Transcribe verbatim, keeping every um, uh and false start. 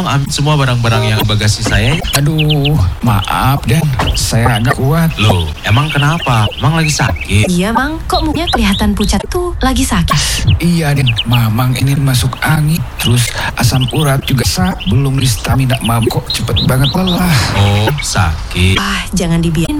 ambil semua barang-barang yang bagasi saya. Aduh, maaf Den, saya agak kuat. Loh, emang kenapa? Emang lagi sakit? Iya Mang, kok mukanya kelihatan pucat tuh? Lagi sakit? Iya Den, Mamang ini masuk angin, terus asam urat juga sak, belum di stamina Mam kok cepet banget lelah. Oh, sakit. Ah, jangan dibiarin